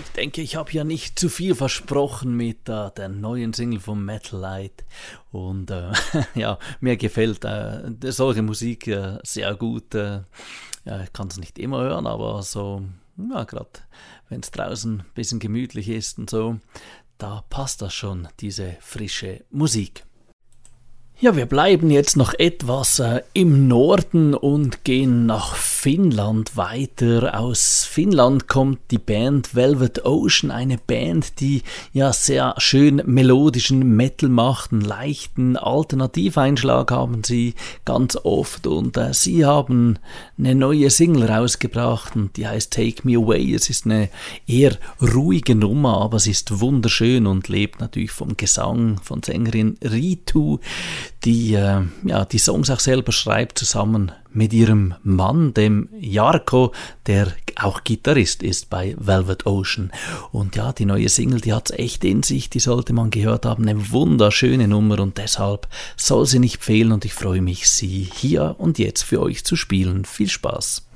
ich denke, ich habe ja nicht zu viel versprochen mit der neuen Single von Metal Light. Und ja, mir gefällt solche Musik sehr gut. Ja, ich kann es nicht immer hören, aber so, ja, gerade wenn es draußen ein bisschen gemütlich ist und so, da passt das schon, diese frische Musik. Ja, wir bleiben jetzt noch etwas im Norden und gehen nach Finnland weiter. Aus Finnland kommt die Band Velvet Ocean, eine Band, die ja sehr schön melodischen Metal macht, einen leichten Alternativeinschlag haben sie ganz oft und sie haben eine neue Single rausgebracht und die heißt Take Me Away. Es ist eine eher ruhige Nummer, aber sie ist wunderschön und lebt natürlich vom Gesang von Sängerin Ritu, die die Songs auch selber schreibt, zusammen mit ihrem Mann, dem Jarkko, der auch Gitarrist ist bei Velvet Ocean. Und ja, die neue Single, die hat's echt in sich, die sollte man gehört haben, eine wunderschöne Nummer und deshalb soll sie nicht fehlen und ich freue mich, sie hier und jetzt für euch zu spielen. Viel Spaß!